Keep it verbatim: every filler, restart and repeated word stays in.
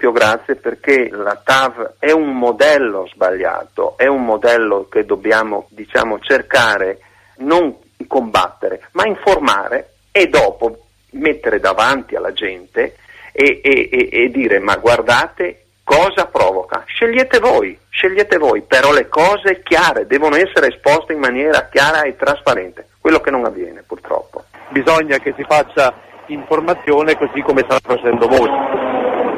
esempio, grazie, perché la T A V è un modello sbagliato, è un modello che dobbiamo, diciamo, cercare, non combattere, ma informare e dopo mettere davanti alla gente e, e, e, e dire: ma guardate cosa provoca, scegliete voi, scegliete voi, però le cose chiare devono essere esposte in maniera chiara e trasparente, quello che non avviene purtroppo. Bisogna che si faccia informazione così come stanno facendo molti.